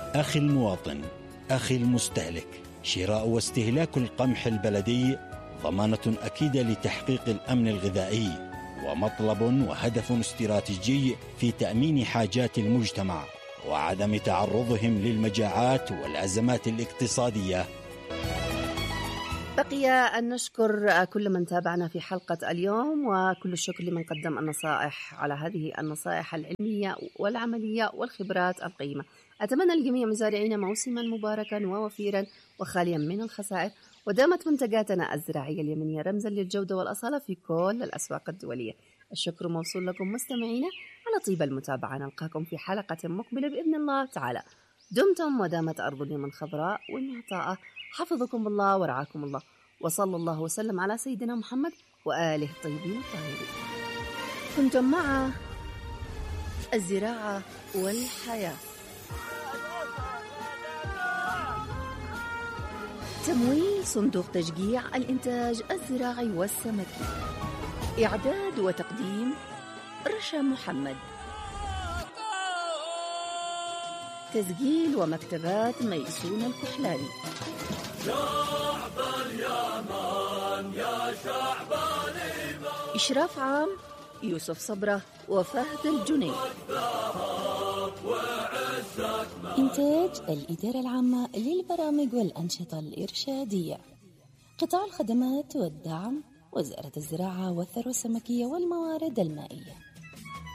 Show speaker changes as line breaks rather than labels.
أخي المواطن، أخي المستهلك، شراء واستهلاك القمح البلدي ضمانة أكيدة لتحقيق الأمن الغذائي، ومطلب وهدف استراتيجي في تأمين حاجات المجتمع وعدم تعرضهم للمجاعات والأزمات الاقتصادية.
بقي أن نشكر كل من تابعنا في حلقة اليوم، وكل الشكر لمن قدم النصائح على هذه النصائح العلمية والعملية والخبرات القيمة. أتمنى لجميع مزارعينا موسما مباركا ووفيرا وخاليا من الخسائر، ودامت منتجاتنا الزراعية اليمنية رمزا للجودة والأصالة في كل الأسواق الدولية. الشكر موصول لكم مستمعينا على طيب المتابعة. نلقاكم في حلقة مقبلة بإذن الله تعالى. دمتم ودامت أرض اليمن خضراء والمعطاء. حفظكم الله ورعاكم الله، وصلى الله وسلم على سيدنا محمد وآله الطيبين الطاهرين. كنتم مع الزراعة والحياة. تمويل صندوق تشجيع الإنتاج الزراعي والسمكي. إعداد وتقديم رشا محمد. تسجيل ومكتبات ميسون الكحلاني. شعب اليمن يا شعب اليمن. إشراف عام يوسف صبرة وفهد الجنيد.
إنتاج الإدارة العامة للبرامج والأنشطة الإرشادية. قطاع الخدمات والدعم، وزارة الزراعة والثروة السمكية والموارد المائية.